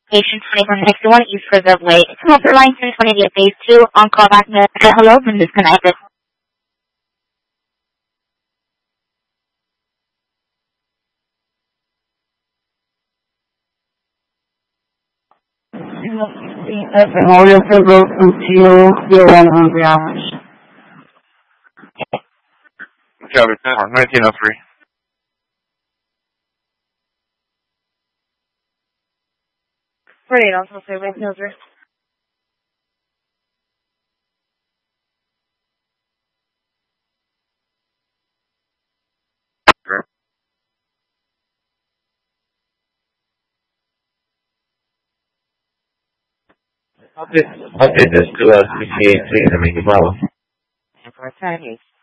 Patient 2161 East Reserve Way. Come up for line 1020 via phase 2. On call back. Hello, been disconnected. Audio Federal until 0100 hours. Copy, 1903. Right, also say with Mildred. Okay, this to 68 to make a problem. For 10